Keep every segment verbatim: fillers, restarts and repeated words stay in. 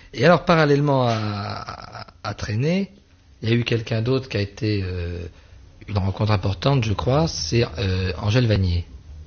Et alors, parallèlement à, à, à Traîner, il y a eu quelqu'un d'autre qui a été euh, une rencontre importante, je crois, c'est euh, Angèle Vanier.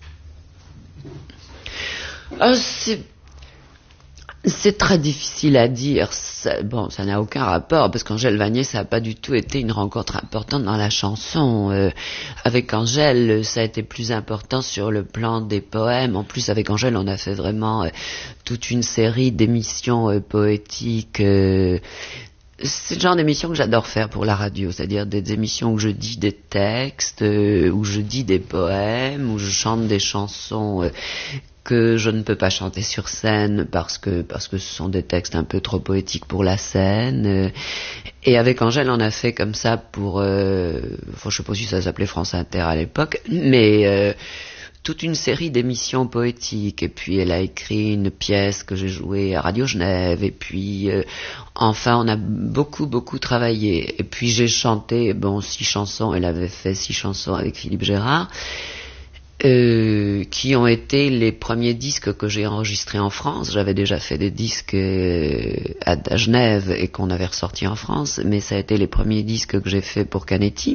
Ah, c'est... c'est très difficile à dire. Ça, bon, ça n'a aucun rapport, parce qu'Angèle Vanier, ça n'a pas du tout été une rencontre importante dans la chanson. Euh, avec Angèle, ça a été plus important sur le plan des poèmes. En plus, avec Angèle, on a fait vraiment euh, toute une série d'émissions euh, poétiques. Euh, c'est le genre d'émission que j'adore faire pour la radio, c'est-à-dire des émissions où je dis des textes, euh, où je dis des poèmes, où je chante des chansons... Euh, que je ne peux pas chanter sur scène parce que parce que ce sont des textes un peu trop poétiques pour la scène. Et avec Angèle, on a fait comme ça pour, euh, enfin, je sais pas si ça s'appelait France Inter à l'époque, mais euh, toute une série d'émissions poétiques. Et puis elle a écrit une pièce que j'ai jouée à Radio Genève. Et puis euh, enfin, on a beaucoup beaucoup travaillé. Et puis j'ai chanté, bon, six chansons. Elle avait fait six chansons avec Philippe Gérard. Euh, qui ont été les premiers disques que j'ai enregistrés en France. J'avais déjà fait des disques euh, à, à Genève et qu'on avait ressortis en France, mais ça a été les premiers disques que j'ai fait pour Canetti.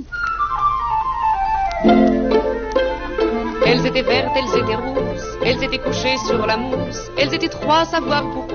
Elles étaient vertes, elles étaient rousses, elles étaient couchées sur la mousse, elles étaient trois à savoir pourquoi.